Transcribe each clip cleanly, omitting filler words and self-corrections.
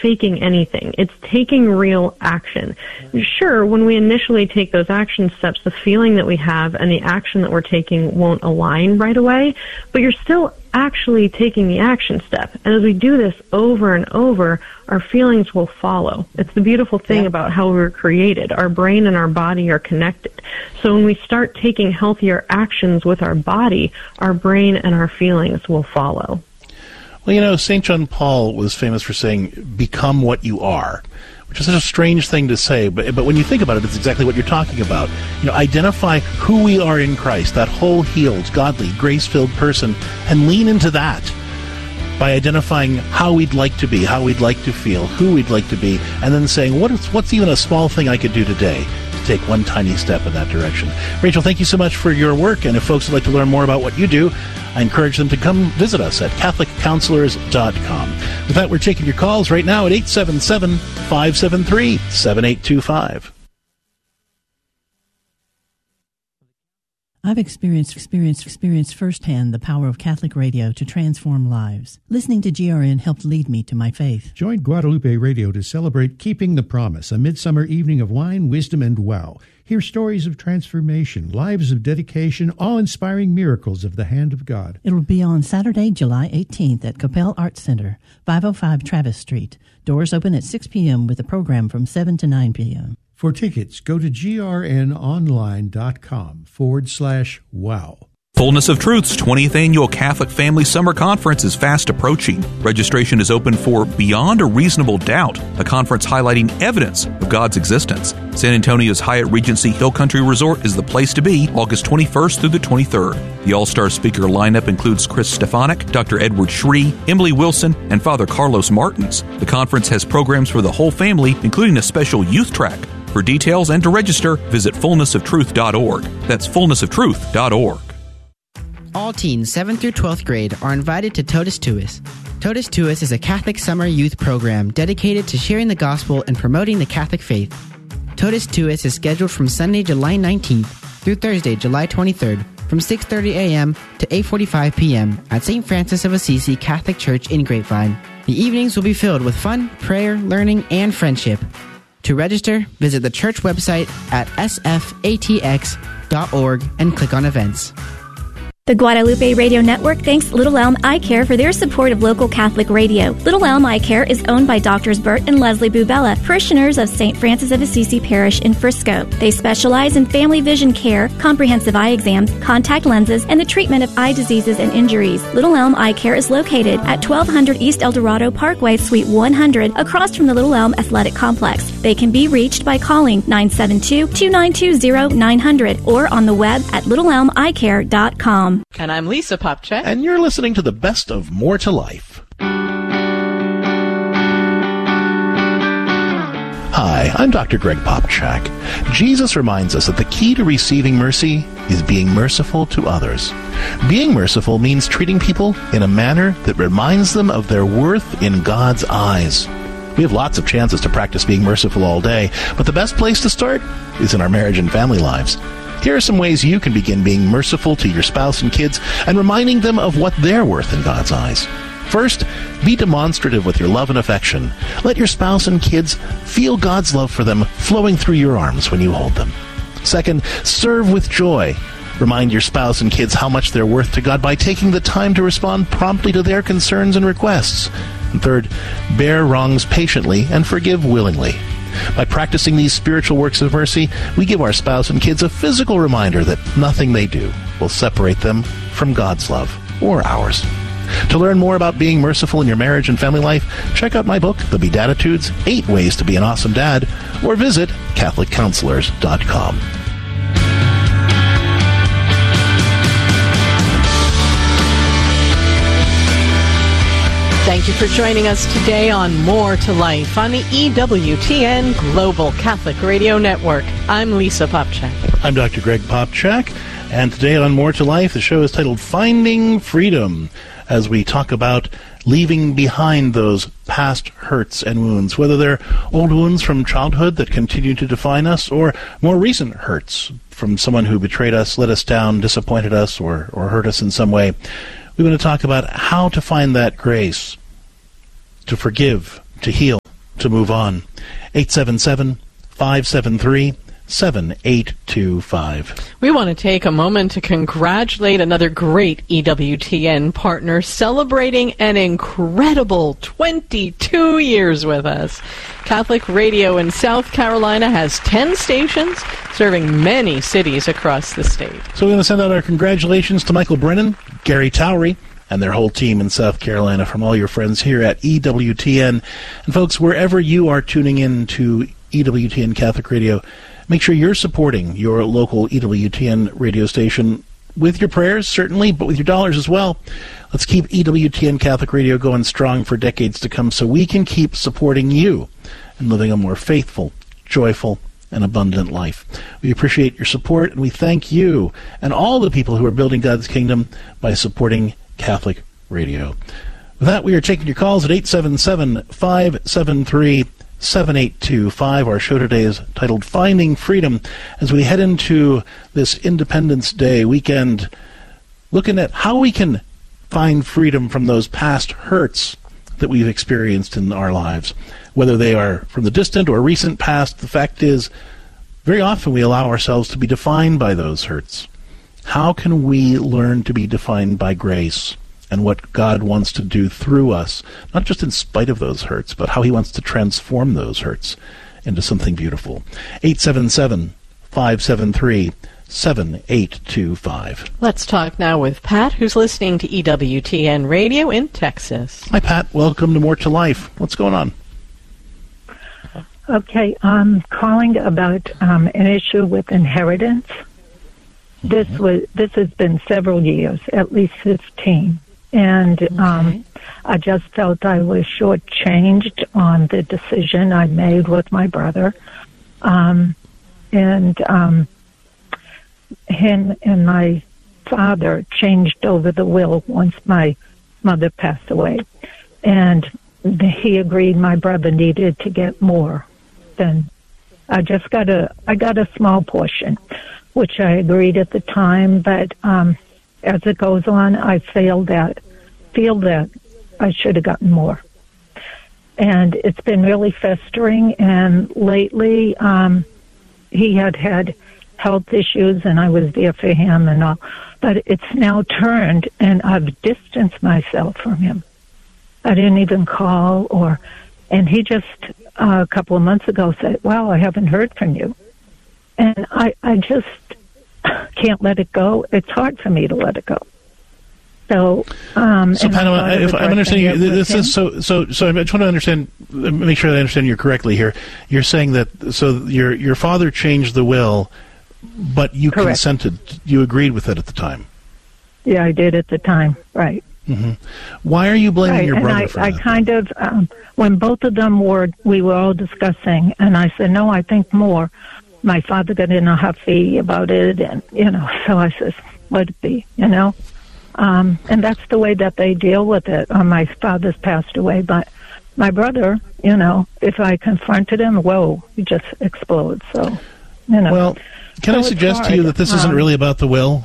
faking anything. It's taking real action. Sure, when we initially take those action steps, the feeling that we have and the action that we're taking won't align right away, but you're still actually taking the action step. And as we do this over and over, our feelings will follow. It's the beautiful thing about how we were created. Our brain and our body are connected. So when we start taking healthier actions with our body, our brain and our feelings will follow. Well, you know, St. John Paul was famous for saying, become what you are, which is such a strange thing to say, but when you think about it, it's exactly what you're talking about. You know, identify who we are in Christ, that whole healed, godly, grace-filled person, and lean into that by identifying how we'd like to be, how we'd like to feel, who we'd like to be, and then saying, what's even a small thing I could do today to take one tiny step in that direction. Rachel, thank you so much for your work, and if folks would like to learn more about what you do, I encourage them to come visit us at CatholicCounselors.com. With that, we're taking your calls right now at 877-573-7825. I've experienced firsthand the power of Catholic radio to transform lives. Listening to GRN helped lead me to my faith. Join Guadalupe Radio to celebrate Keeping the Promise, a midsummer evening of wine, wisdom, and wow. Hear stories of transformation, lives of dedication, awe-inspiring miracles of the hand of God. It will be on Saturday, July 18th at Capel Arts Center, 505 Travis Street. Doors open at 6 p.m. with a program from 7 to 9 p.m. For tickets, go to grnonline.com/wow. Fullness of Truth's 20th Annual Catholic Family Summer Conference is fast approaching. Registration is open for Beyond a Reasonable Doubt, a conference highlighting evidence of God's existence. San Antonio's Hyatt Regency Hill Country Resort is the place to be August 21st through the 23rd. The all-star speaker lineup includes Chris Stefanik, Dr. Edward Shree, Emily Wilson, and Father Carlos Martins. The conference has programs for the whole family, including a special youth track. For details and to register, visit fullnessoftruth.org. That's fullnessoftruth.org. All teens 7th through 12th grade are invited to Totus Tuus. Totus Tuus is a Catholic summer youth program dedicated to sharing the gospel and promoting the Catholic faith. Totus Tuus is scheduled from Sunday, July 19th through Thursday, July 23rd from 6:30 a.m. to 8:45 p.m. at St. Francis of Assisi Catholic Church in Grapevine. The evenings will be filled with fun, prayer, learning, and friendship. To register, visit the church website at sfatx.org and click on events. The Guadalupe Radio Network thanks Little Elm Eye Care for their support of local Catholic radio. Little Elm Eye Care is owned by Drs. Bert and Leslie Bubella, parishioners of St. Francis of Assisi Parish in Frisco. They specialize in family vision care, comprehensive eye exams, contact lenses, and the treatment of eye diseases and injuries. Little Elm Eye Care is located at 1200 East El Dorado Parkway, Suite 100, across from the Little Elm Athletic Complex. They can be reached by calling 972-292-0900 or on the web at littleelmeyecare.com. And I'm Lisa Popchak. And you're listening to the best of More to Life. Hi, I'm Dr. Greg Popchak. Jesus reminds us that the key to receiving mercy is being merciful to others. Being merciful means treating people in a manner that reminds them of their worth in God's eyes. We have lots of chances to practice being merciful all day, but the best place to start is in our marriage and family lives. Here are some ways you can begin being merciful to your spouse and kids and reminding them of what they're worth in God's eyes. First, be demonstrative with your love and affection. Let your spouse and kids feel God's love for them flowing through your arms when you hold them. Second, serve with joy. Remind your spouse and kids how much they're worth to God by taking the time to respond promptly to their concerns and requests. And third, bear wrongs patiently and forgive willingly. By practicing these spiritual works of mercy, we give our spouse and kids a physical reminder that nothing they do will separate them from God's love or ours. To learn more about being merciful in your marriage and family life, check out my book, The Beatitudes, 8 Ways to be an Awesome Dad, or visit CatholicCounselors.com. Thank you for joining us today on More to Life on the EWTN Global Catholic Radio Network. I'm Lisa Popchak. I'm Dr. Greg Popchak, and today on More to Life, the show is titled Finding Freedom, as we talk about leaving behind those past hurts and wounds, whether they're old wounds from childhood that continue to define us, or more recent hurts from someone who betrayed us, let us down, disappointed us, or hurt us in some way. We want to talk about how to find that grace to forgive, to heal, to move on. 877-573-7825. We want to take a moment to congratulate another great EWTN partner celebrating an incredible 22 years with us. Catholic Radio in South Carolina has 10 stations serving many cities across the state. So we're going to send out our congratulations to Michael Brennan, Gary Towery, and their whole team in South Carolina from all your friends here at EWTN. And folks, wherever you are tuning in to EWTN Catholic Radio, make sure you're supporting your local EWTN radio station with your prayers, certainly, but with your dollars as well. Let's keep EWTN Catholic Radio going strong for decades to come so we can keep supporting you and living a more faithful, joyful, and abundant life. We appreciate your support, and we thank you and all the people who are building God's kingdom by supporting Catholic Radio. With that, we are taking your calls at 877-573-7825. Our show today is titled Finding Freedom as we head into this Independence Day weekend, looking at how we can find freedom from those past hurts that we've experienced in our lives, whether they are from the distant or recent past. The fact is, very often we allow ourselves to be defined by those hurts. How can we learn to be defined by grace and what God wants to do through us, not just in spite of those hurts, but how he wants to transform those hurts into something beautiful? 877-573-7825. Let's talk now with Pat, who's listening to EWTN Radio in Texas. Hi, Pat. Welcome to More to Life. What's going on? Okay, I'm calling about an issue with inheritance. This has been several years, at least 15, and I just felt I was shortchanged on the decision I made with my brother, and him and my father changed over the will once my mother passed away, and he agreed my brother needed to get more than I got a small portion, which I agreed at the time, but as it goes on, I feel that I should have gotten more. And it's been really festering, and lately he had health issues, and I was there for him and all, but it's now turned, and I've distanced myself from him. I didn't even call, and he just a couple of months ago said, "Well, I haven't heard from you." And I just can't let it go. It's hard for me to let it go. So, Pat, if I'm understanding you, this is so. I just want to understand, make sure that I understand you correctly here. You're saying that your father changed the will, but you Correct. consented. You agreed with it at the time. Yeah, I did at the time. Right. Mm-hmm. Why are you blaming your brother for that? I kind of, when both of them we were all discussing, and I said, no, I think more. My father got in a huffy about it, and, so I says, let it be, and that's the way that they deal with it. My father's passed away, but my brother, if I confronted him, he just explodes, so, Well, can I suggest to you that this isn't really about the will?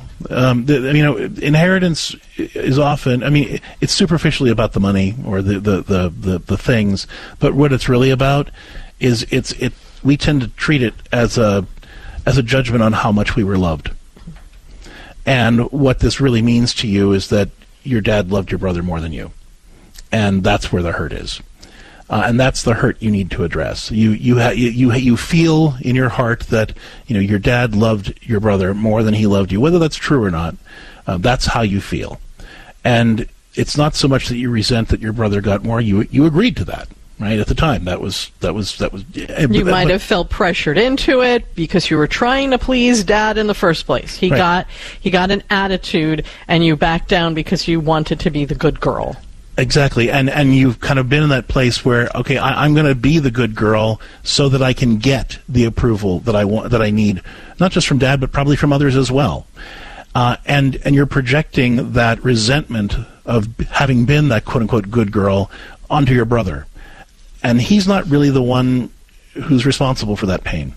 Inheritance is often, it's superficially about the money or the things, but what it's really about is we tend to treat it as a judgment on how much we were loved. And what this really means to you is that your dad loved your brother more than you. And that's where the hurt is. And that's the hurt you need to address. You feel in your heart that your dad loved your brother more than he loved you, whether that's true or not. That's how you feel, and it's not so much that you resent that your brother got more. You agreed to that, right, at the time. That was. You might have felt pressured into it because you were trying to please Dad in the first place. He got an attitude, and you backed down because you wanted to be the good girl. Exactly, and you've kind of been in that place where, okay, I'm going to be the good girl so that I can get the approval that I want, that I need, not just from Dad, but probably from others as well. And you're projecting that resentment of having been that quote-unquote good girl onto your brother. And he's not really the one who's responsible for that pain.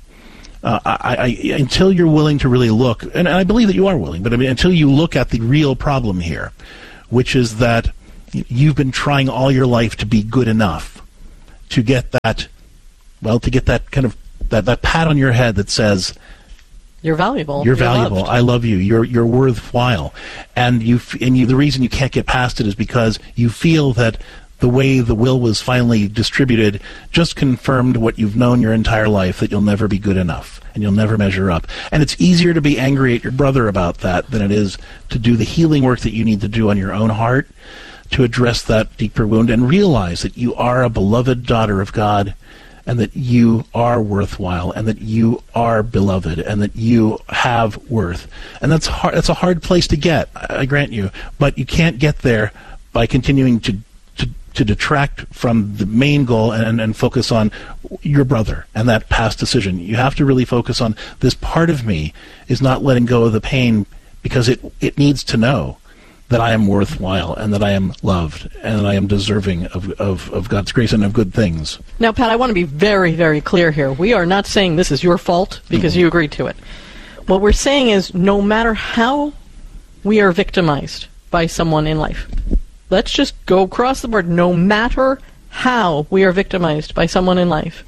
Until you're willing to really look, and I believe that you are willing, but until you look at the real problem here, which is that you've been trying all your life to be good enough to get that kind of that pat on your head that says, you're valuable. You're valuable. Loved. I love you. You're worthwhile. And the reason you can't get past it is because you feel that the way the will was finally distributed just confirmed what you've known your entire life, that you'll never be good enough and you'll never measure up. And it's easier to be angry at your brother about that than it is to do the healing work that you need to do on your own heart to address that deeper wound and realize that you are a beloved daughter of God, and that you are worthwhile, and that you are beloved, and that you have worth. And that's hard. That's a hard place to get, I grant you. But you can't get there by continuing to detract from the main goal and focus on your brother and that past decision. You have to really focus on, this part of me is not letting go of the pain because it needs to know that I am worthwhile and that I am loved and that I am deserving of God's grace and of good things. Now, Pat, I want to be very, very clear here. We are not saying this is your fault because you agreed to it. What we're saying is, no matter how we are victimized by someone in life, let's just go across the board, no matter how we are victimized by someone in life,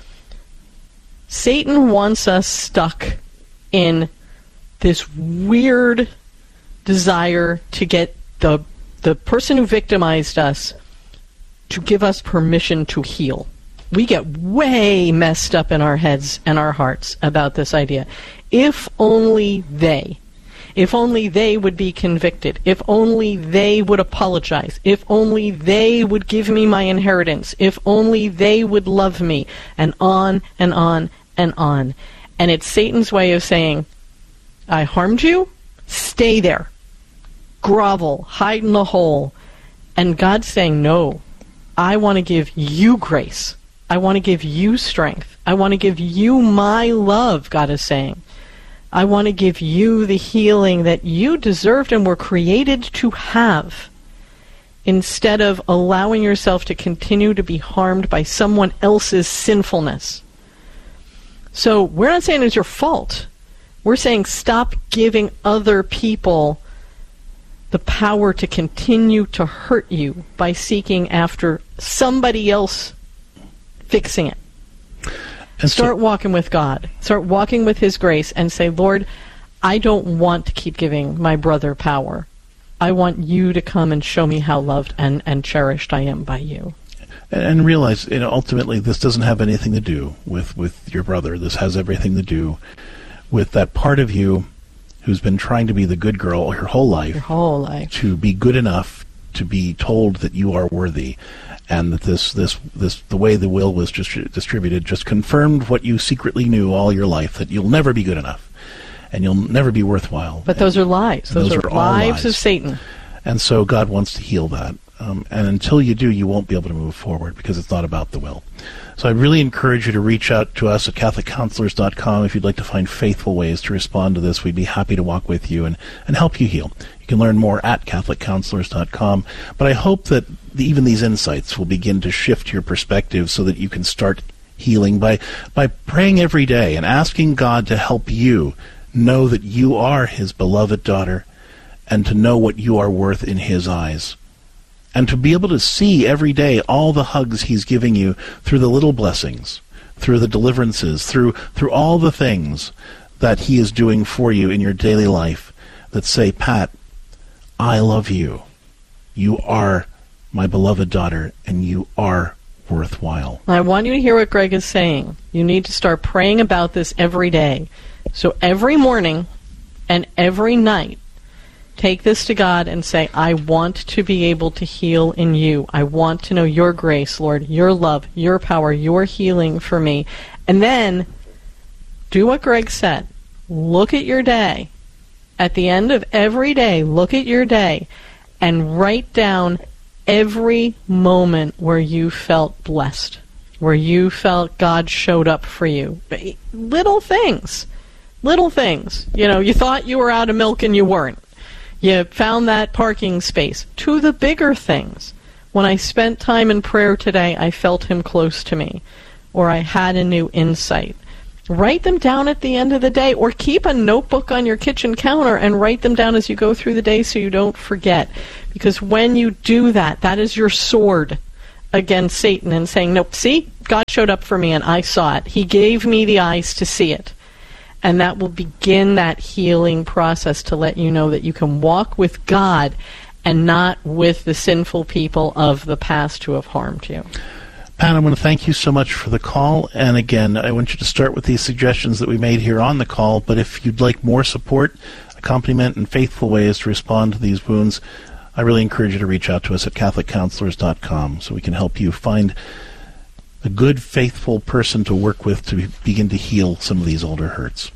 Satan wants us stuck in this weird desire to get the person who victimized us to give us permission to heal. We get way messed up in our heads and our hearts about this idea. If only they would be convicted, if only they would apologize, if only they would give me my inheritance, if only they would love me, and on and on and on. And it's Satan's way of saying, I harmed you, stay there. Grovel, hide in the hole. And God's saying, no, I want to give you grace. I want to give you strength. I want to give you my love, God is saying. I want to give you the healing that you deserved and were created to have, instead of allowing yourself to continue to be harmed by someone else's sinfulness. So we're not saying it's your fault. We're saying stop giving other people the power to continue to hurt you by seeking after somebody else fixing it. And start walking with God. Start walking with His grace and say, Lord, I don't want to keep giving my brother power. I want you to come and show me how loved and cherished I am by you. And realize, ultimately, this doesn't have anything to do with your brother. This has everything to do with that part of you who's been trying to be the good girl your whole life. Your whole life. To be good enough to be told that you are worthy. And that this the way the will was distributed just confirmed what you secretly knew all your life, that you'll never be good enough and you'll never be worthwhile. But those are lies. Those are lies of Satan. And so God wants to heal that. And until you do, you won't be able to move forward because it's not about the will. So I'd really encourage you to reach out to us at CatholicCounselors.com if you'd like to find faithful ways to respond to this. We'd be happy to walk with you and help you heal. You can learn more at CatholicCounselors.com. But I hope that even these insights will begin to shift your perspective so that you can start healing by praying every day and asking God to help you know that you are His beloved daughter and to know what you are worth in His eyes. And to be able to see every day all the hugs He's giving you through the little blessings, through the deliverances, through all the things that He is doing for you in your daily life that say, Pat, I love you. You are my beloved daughter, and you are worthwhile. I want you to hear what Greg is saying. You need to start praying about this every day. So every morning and every night, take this to God and say, I want to be able to heal in you. I want to know your grace, Lord, your love, your power, your healing for me. And then do what Greg said. Look at your day. At the end of every day, look at your day and write down every moment where you felt blessed, where you felt God showed up for you. Little things. You thought you were out of milk and you weren't. You found that parking space. To the bigger things. When I spent time in prayer today, I felt Him close to me. Or I had a new insight. Write them down at the end of the day, or keep a notebook on your kitchen counter and write them down as you go through the day so you don't forget. Because when you do that, that is your sword against Satan and saying, nope, see, God showed up for me and I saw it. He gave me the eyes to see it. And that will begin that healing process to let you know that you can walk with God and not with the sinful people of the past who have harmed you. Pat, I want to thank you so much for the call. And again, I want you to start with these suggestions that we made here on the call. But if you'd like more support, accompaniment, and faithful ways to respond to these wounds, I really encourage you to reach out to us at CatholicCounselors.com so we can help you find a good, faithful person to work with to begin to heal some of these older hurts.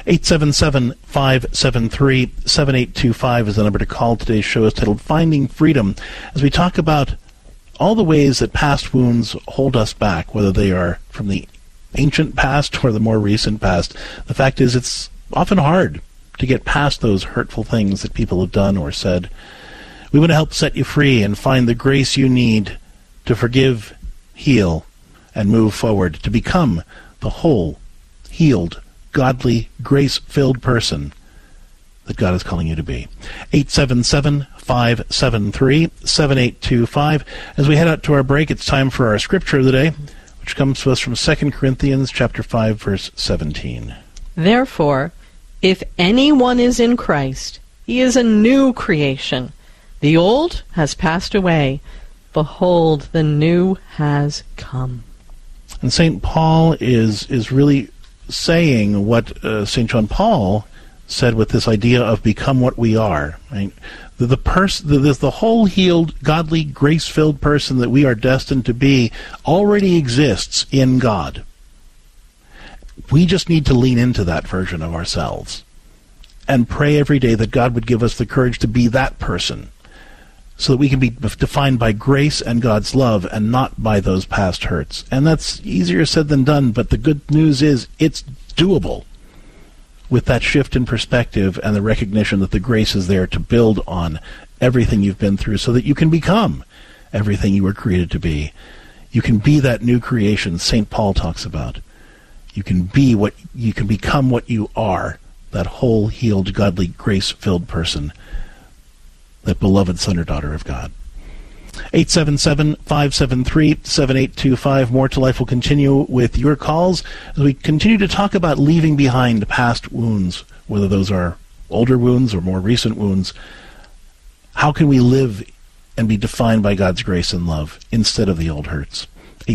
877-573-7825 is the number to call. Today's show is titled Finding Freedom, as we talk about all the ways that past wounds hold us back, whether they are from the ancient past or the more recent past. The fact is, it's often hard to get past those hurtful things that people have done or said. We want to help set you free and find the grace you need to forgive, heal, and move forward to become the whole, healed, godly, grace-filled person that God is calling you to be. 877-573-7825. As we head out to our break, it's time for our scripture of the day, which comes to us from 2 Corinthians chapter 5, verse 17. Therefore, if anyone is in Christ, he is a new creation. The old has passed away. Behold, the new has come. And St. Paul is really saying what St. John Paul said with this idea of become what we are. Right? The whole healed, godly, grace-filled person that we are destined to be already exists in God. We just need to lean into that version of ourselves and pray every day that God would give us the courage to be that person so that we can be defined by grace and God's love and not by those past hurts. And that's easier said than done, but the good news is it's doable with that shift in perspective and the recognition that the grace is there to build on everything you've been through so that you can become everything you were created to be. You can be that new creation St. Paul talks about. You can become what you are, that whole, healed, godly, grace-filled person, that beloved son or daughter of God. 877-573-7825. More to Life will continue with your calls as we continue to talk about leaving behind past wounds, whether those are older wounds or more recent wounds. How can we live and be defined by God's grace and love instead of the old hurts?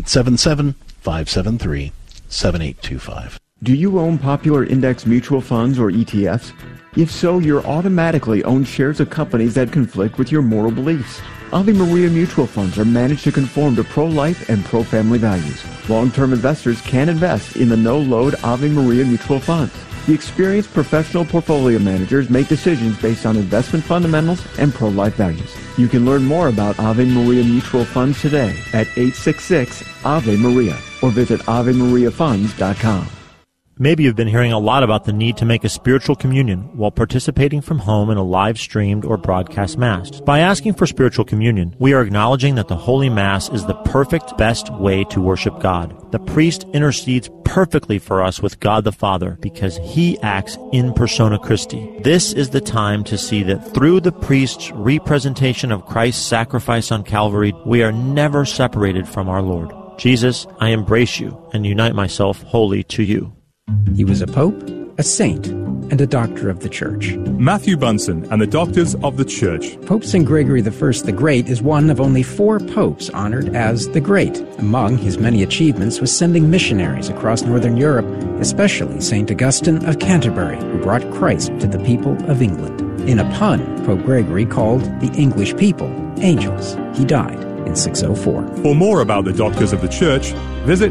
877-573-7825. Do you own popular index mutual funds or ETFs? If so, you're automatically own shares of companies that conflict with your moral beliefs. Ave Maria mutual funds are managed to conform to pro-life and pro-family values. Long-term investors can invest in the no-load Ave Maria mutual funds. The experienced professional portfolio managers make decisions based on investment fundamentals and pro-life values. You can learn more about Ave Maria mutual funds today at 866-AVE-MARIA or visit AveMariaFunds.com. Maybe you've been hearing a lot about the need to make a spiritual communion while participating from home in a live-streamed or broadcast Mass. By asking for spiritual communion, we are acknowledging that the Holy Mass is the perfect, best way to worship God. The priest intercedes perfectly for us with God the Father because he acts in persona Christi. This is the time to see that through the priest's representation of Christ's sacrifice on Calvary, we are never separated from our Lord. Jesus, I embrace you and unite myself wholly to you. He was a pope, a saint, and a doctor of the Church. Matthew Bunsen and the Doctors of the Church. Pope St. Gregory I the Great is one of only 4 popes honored as the Great. Among his many achievements was sending missionaries across northern Europe, especially St. Augustine of Canterbury, who brought Christ to the people of England. In a pun, Pope Gregory called the English people angels. He died in 604. For more about the Doctors of the Church, visit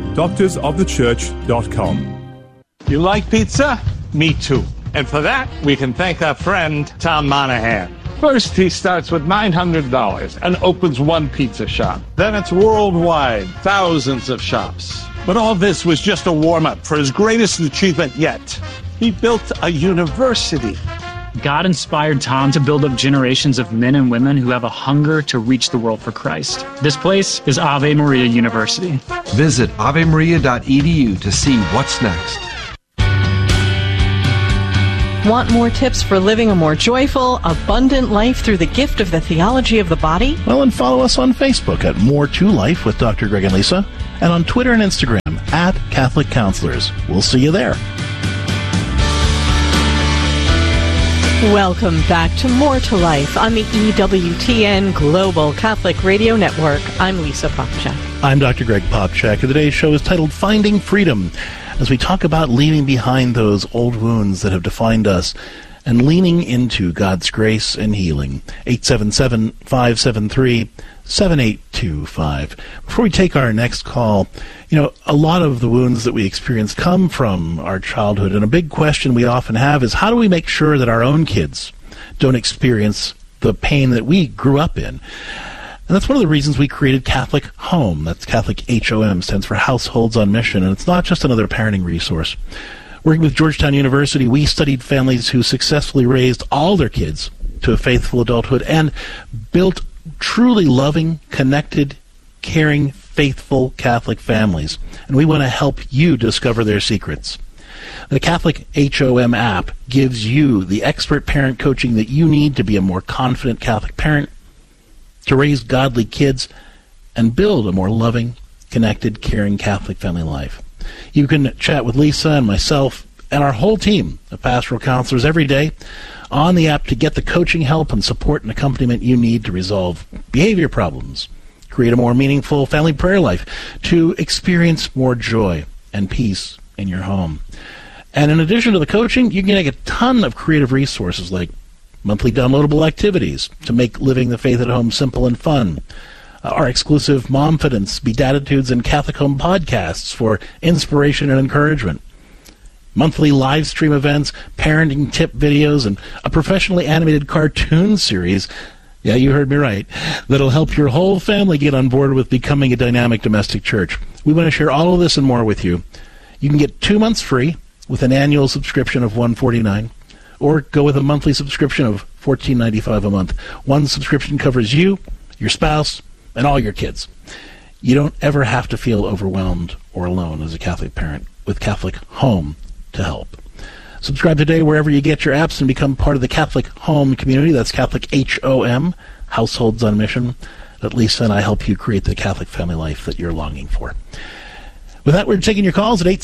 doctorsofthechurch.com. You like pizza? Me too. And for that, we can thank our friend, Tom Monahan. First, he starts with $900 and opens one pizza shop. Then it's worldwide, thousands of shops. But all this was just a warm-up for his greatest achievement yet. He built a university. God inspired Tom to build up generations of men and women who have a hunger to reach the world for Christ. This place is Ave Maria University. Visit AveMaria.edu to see what's next. Want more tips for living a more joyful, abundant life through the gift of the theology of the body? Well, and follow us on Facebook at More to Life with Dr. Greg and Lisa, and on Twitter and Instagram at Catholic Counselors. We'll see you there. Welcome back to More to Life on the EWTN Global Catholic Radio Network. I'm Lisa Popcak. I'm Dr. Greg Popcak, and today's show is titled Finding Freedom, as we talk about leaving behind those old wounds that have defined us and leaning into God's grace and healing. 877-573-7825. Before we take our next call, a lot of the wounds that we experience come from our childhood, and a big question we often have is, how do we make sure that our own kids don't experience the pain that we grew up in? And that's one of the reasons we created Catholic Home. That's Catholic HOM, stands for Households on Mission, and it's not just another parenting resource. Working with Georgetown University, we studied families who successfully raised all their kids to a faithful adulthood and built truly loving, connected, caring, faithful Catholic families. And we want to help you discover their secrets. The Catholic HOM app gives you the expert parent coaching that you need to be a more confident Catholic parent, to raise godly kids, and build a more loving, connected, caring Catholic family life. You can chat with Lisa and myself and our whole team of pastoral counselors every day on the app to get the coaching help and support and accompaniment you need to resolve behavior problems, create a more meaningful family prayer life, to experience more joy and peace in your home. And in addition to the coaching, you can get a ton of creative resources like monthly downloadable activities to make living the faith at home simple and fun, our exclusive Momfidence, Beatitudes, and Catholic Home podcasts for inspiration and encouragement, monthly live stream events, parenting tip videos, and a professionally animated cartoon series, yeah, you heard me right, that'll help your whole family get on board with becoming a dynamic domestic church. We want to share all of this and more with you. You can get 2 months free with an annual subscription of $149, or go with a monthly subscription of $14.95 a month. One subscription covers you, your spouse, and all your kids. You don't ever have to feel overwhelmed or alone as a Catholic parent with Catholic Home to help. Subscribe today wherever you get your apps and become part of the Catholic Home community. That's Catholic HOM, Households on Mission. That Lisa and I help you create the Catholic family life that you're longing for. With that, we're taking your calls at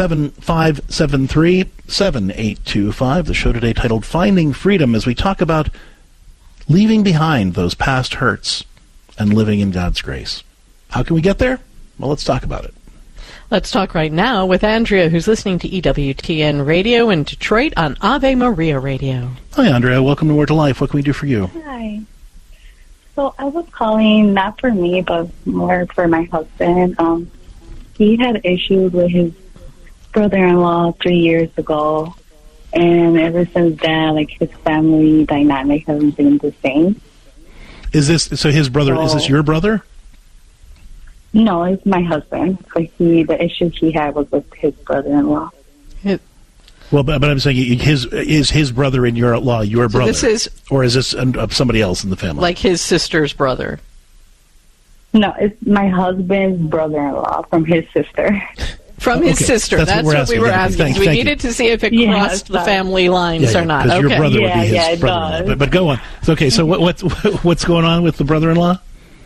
877-573-7825. The show today titled Finding Freedom, as we talk about leaving behind those past hurts and living in God's grace. How can we get there? Well, let's talk about it. Let's talk right now with Andrea, who's listening to EWTN Radio in Detroit on Ave Maria Radio. Hi, Andrea. Welcome to More to Life. What can we do for you? Hi. So I was calling not for me, but more for my husband. He had issues with his brother-in-law 3 years ago, and ever since then, his family dynamic hasn't been the same. Is this his brother? Is this your brother? No, it's my husband. But the issue he had was with his brother-in-law. Well, but I'm saying is his brother-in-law your brother? Or is this somebody else in the family? Like his sister's brother? No, it's my husband's brother-in-law from his sister. From his sister. That's what we were asking. We needed to see if it crossed the family lines or not. Because your brother would be his brother-in-law. But go on. Okay, so what's going on with the brother-in-law?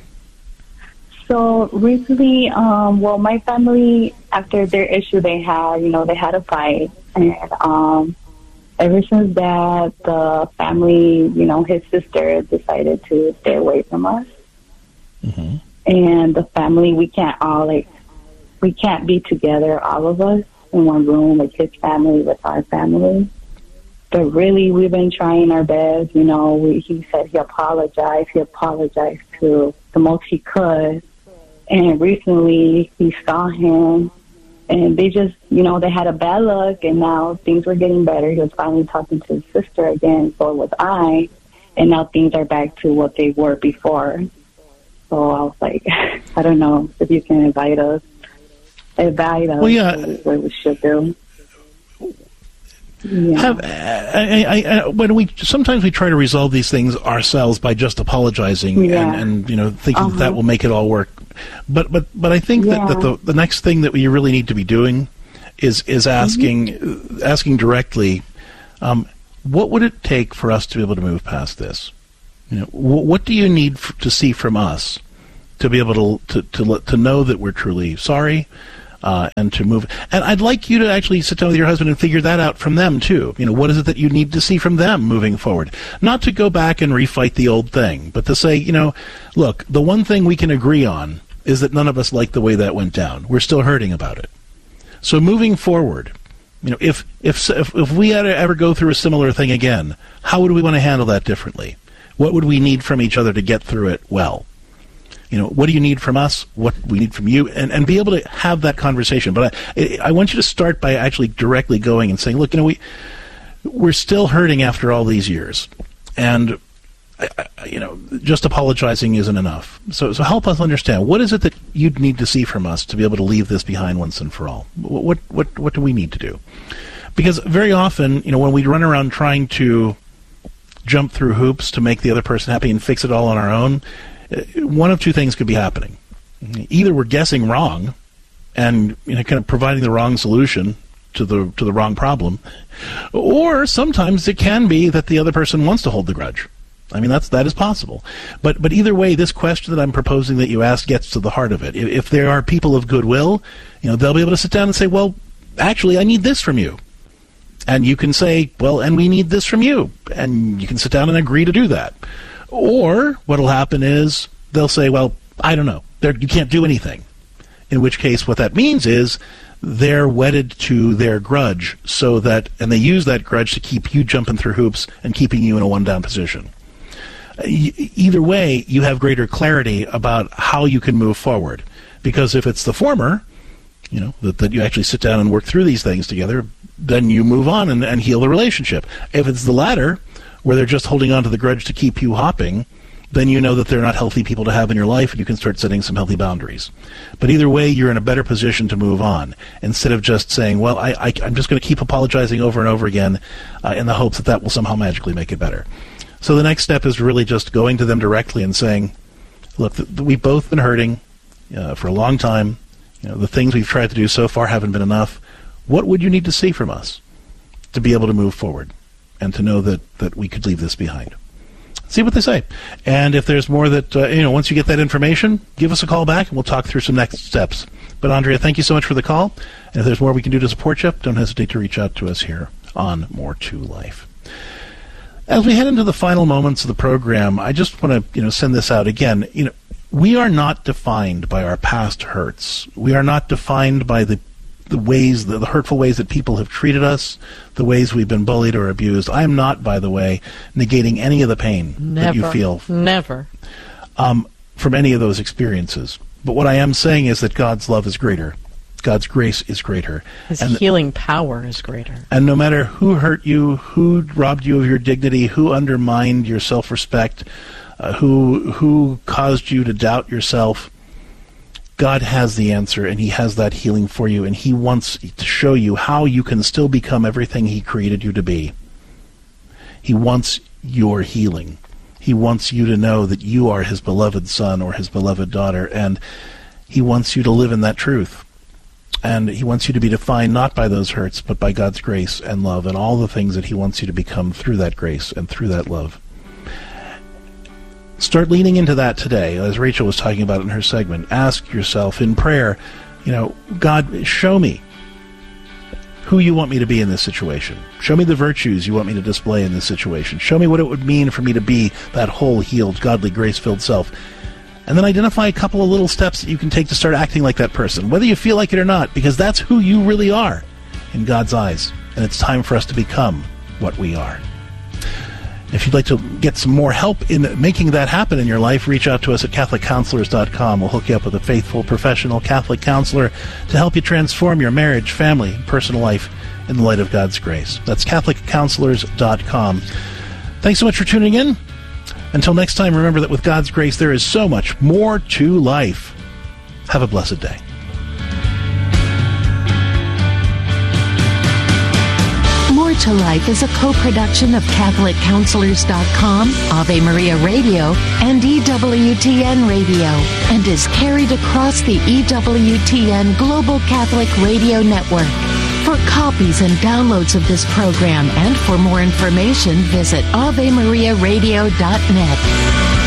So recently, my family, after their issue they had a fight. And ever since that, the family, his sister decided to stay away from us. Mm-hmm. And the family, we can't be together, all of us, in one room, his family with our family. But really, we've been trying our best. He said he apologized. He apologized to the most he could. And recently, he saw him, and they just, they had a bad luck, and now things were getting better. He was finally talking to his sister again, so was I, and now things are back to what they were before. So I was like, I don't know if you can advise us what we should do. Yeah. Sometimes we try to resolve these things ourselves by just apologizing and thinking that will make it all work. But I think that the next thing that we really need to be doing is asking directly, what would it take for us to be able to move past this? What do you need to see from us to be able to know that we're truly sorry, and to move? And I'd like you to actually sit down with your husband and figure that out from them too. What is it that you need to see from them moving forward? Not to go back and refight the old thing, but to say, look, the one thing we can agree on is that none of us like the way that went down. We're still hurting about it. So moving forward, if we had to ever go through a similar thing again, how would we want to handle that differently? What would we need from each other to get through it well? What do you need from us? What we need from you? And be able to have that conversation. But I want you to start by actually directly going and saying, look, we're still hurting after all these years. And, just apologizing isn't enough. So help us understand, what is it that you'd need to see from us to be able to leave this behind once and for all? What do we need to do? Because very often, when we run around trying to jump through hoops to make the other person happy and fix it all on our own, one of two things could be happening. Either we're guessing wrong and kind of providing the wrong solution to the wrong problem, or sometimes it can be that the other person wants to hold the grudge. I mean, that is possible. But either way, this question that I'm proposing that you ask gets to the heart of it. If there are people of goodwill, they'll be able to sit down and say, well, actually, I need this from you. And you can say, well, and we need this from you. And you can sit down and agree to do that. Or what will happen is they'll say, well, I don't know. You can't do anything. In which case what that means is they're wedded to their grudge, and they use that grudge to keep you jumping through hoops and keeping you in a one-down position. Either way, you have greater clarity about how you can move forward. Because if it's the former, that you actually sit down and work through these things together, then you move on and heal the relationship. If it's the latter, where they're just holding on to the grudge to keep you hopping, then you know that they're not healthy people to have in your life, and you can start setting some healthy boundaries. But either way, you're in a better position to move on, instead of just saying, well, I'm just going to keep apologizing over and over again in the hopes that will somehow magically make it better. So the next step is really just going to them directly and saying, look, we've both been hurting for a long time. The things we've tried to do so far haven't been enough. What would you need to see from us to be able to move forward and to know that we could leave this behind? See what they say. And if there's more that, once you get that information, give us a call back and we'll talk through some next steps. But Andrea, thank you so much for the call. And if there's more we can do to support you, don't hesitate to reach out to us here on More to Life. As we head into the final moments of the program, I just want to, send this out again. We are not defined by our past hurts. We are not defined by the hurtful ways that people have treated us, the ways we've been bullied or abused. I am not, by the way, negating any of the pain that you feel. Never. From any of those experiences. But what I am saying is that God's love is greater. God's grace is greater. His healing power is greater. And no matter who hurt you, who robbed you of your dignity, who undermined your self-respect, who caused you to doubt yourself, God has the answer, and He has that healing for you, and He wants to show you how you can still become everything He created you to be. He wants your healing. He wants you to know that you are His beloved son or His beloved daughter, and He wants you to live in that truth. And He wants you to be defined not by those hurts, but by God's grace and love and all the things that He wants you to become through that grace and through that love. Start leaning into that today, as Rachel was talking about in her segment. Ask yourself in prayer, God, show me who you want me to be in this situation. Show me the virtues you want me to display in this situation. Show me what it would mean for me to be that whole, healed, godly, grace-filled self. And then identify a couple of little steps that you can take to start acting like that person, whether you feel like it or not, because that's who you really are in God's eyes. And it's time for us to become what we are. If you'd like to get some more help in making that happen in your life, reach out to us at CatholicCounselors.com. We'll hook you up with a faithful, professional Catholic counselor to help you transform your marriage, family, and personal life in the light of God's grace. That's CatholicCounselors.com. Thanks so much for tuning in. Until next time, remember that with God's grace, there is so much more to life. Have a blessed day. More to Life is a co-production of CatholicCounselors.com, Ave Maria Radio, and EWTN Radio, and is carried across the EWTN Global Catholic Radio Network. For copies and downloads of this program and for more information, visit AveMariaRadio.net.